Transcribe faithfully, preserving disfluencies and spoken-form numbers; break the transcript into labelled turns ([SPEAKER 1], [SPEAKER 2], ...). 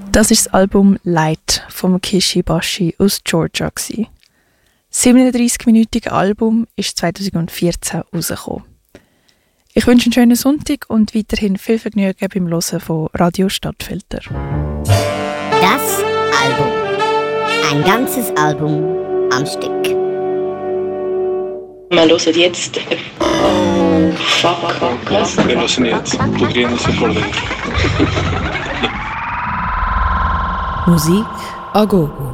[SPEAKER 1] Das ist das Album «Light» von Kishi Bashi aus Georgia. Das siebenunddreissig-minütige Album ist zweitausendvierzehn rausgekommen. Ich wünsche einen schönen Sonntag und weiterhin viel Vergnügen beim Hören von Radio Stadtfilter.
[SPEAKER 2] Das Album. Ein ganzes Album am Stück.
[SPEAKER 3] Wir hören jetzt. Oh, fuck, fuck, was?
[SPEAKER 4] Wir hören jetzt. Du grinst vor dir.
[SPEAKER 5] Musik a gogo.